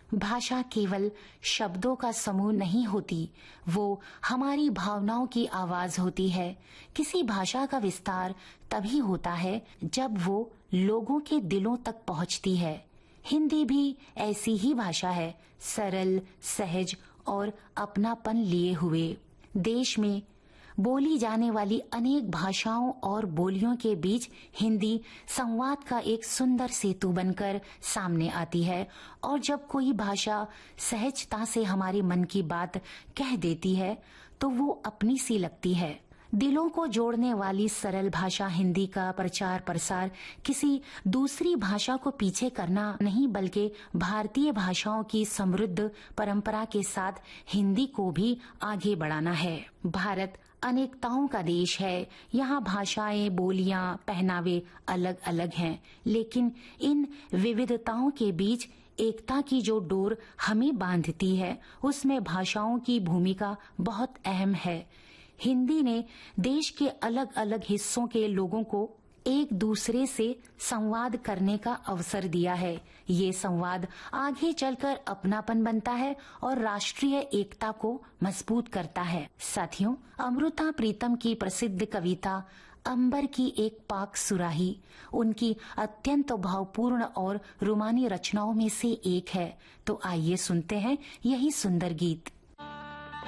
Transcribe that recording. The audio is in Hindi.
भाषा केवल शब्दों का समूह नहीं होती, वो हमारी भावनाओं की आवाज होती है। किसी भाषा का विस्तार तभी होता है जब वो लोगों के दिलों तक पहुंचती है। हिंदी भी ऐसी ही भाषा है, सरल, सहज और अपनापन लिए हुए। देश में बोली जाने वाली अनेक भाषाओं और बोलियों के बीच हिंदी संवाद का एक सुंदर सेतु बनकर सामने आती है। और जब कोई भाषा सहजता से हमारे मन की बात कह देती है तो वो अपनी सी लगती है। दिलों को जोड़ने वाली सरल भाषा हिंदी का प्रचार प्रसार किसी दूसरी भाषा को पीछे करना नहीं, बल्कि भारतीय भाषाओं की समृद्ध परंपरा के साथ हिंदी को भी आगे बढ़ाना है। भारत अनेकताओं का देश है। यहाँ भाषाएं, बोलियां, पहनावे अलग अलग हैं, लेकिन इन विविधताओं के बीच एकता की जो डोर हमें बांधती है, उसमें भाषाओं की भूमिका बहुत अहम है। हिंदी ने देश के अलग अलग हिस्सों के लोगों को एक दूसरे से संवाद करने का अवसर दिया है। ये संवाद आगे चलकर अपनापन बनता है और राष्ट्रीय एकता को मजबूत करता है। साथियों, अमृता प्रीतम की प्रसिद्ध कविता अंबर की एक पाक सुराही उनकी अत्यंत भावपूर्ण और रोमानी रचनाओं में से एक है। तो आइए सुनते हैं यही सुंदर गीत।